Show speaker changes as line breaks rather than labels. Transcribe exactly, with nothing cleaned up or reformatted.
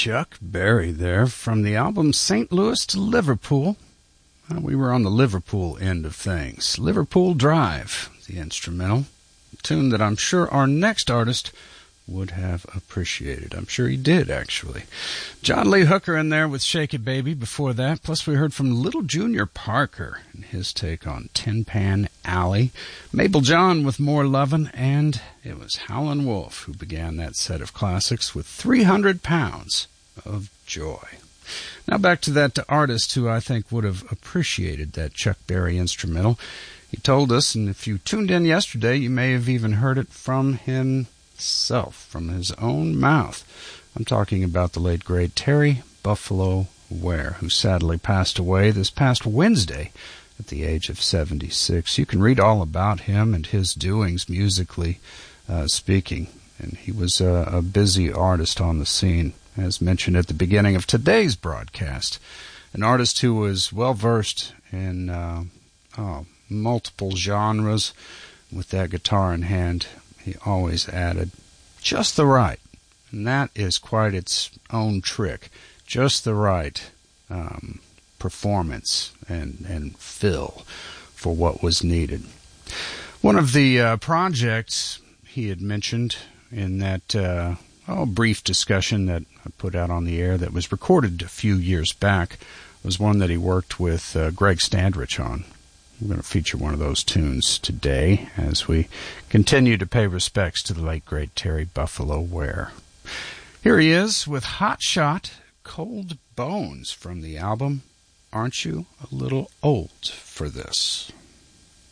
Chuck Berry there from the album Saint Louis to Liverpool. Uh, we were on the Liverpool end of things. Liverpool Drive, the instrumental, a tune that I'm sure our next artist would have appreciated. I'm sure he did, actually. John Lee Hooker in there with Shake It Baby before that. Plus we heard from Little Junior Parker and his take on Tin Pan Alley. Mabel John with More Lovin', and it was Howlin' Wolf who began that set of classics with three hundred pounds of Joy. Now back to that artist who I think would have appreciated that Chuck Berry instrumental. He told us, and if you tuned in yesterday, you may have even heard it from him Self, from his own mouth. I'm talking about the late great Terry Buffalo Ware, who sadly passed away this past Wednesday at the age of seventy-six. You can read all about him and his doings musically uh, speaking, and he was a, a busy artist on the scene, as mentioned at the beginning of today's broadcast. An artist who was well versed in uh, oh, multiple genres. With that guitar in hand, he always added just the right, and that is quite its own trick, just the right um, performance and, and fill for what was needed. One of the uh, projects he had mentioned in that uh, oh, brief discussion that I put out on the air that was recorded a few years back was one that he worked with uh, Greg Standrich on. I'm going to feature one of those tunes today as we continue to pay respects to the late, great Terry Buffalo Ware. Here he is with Hot Shot, Cold Bones from the album Aren't You a Little Old for This?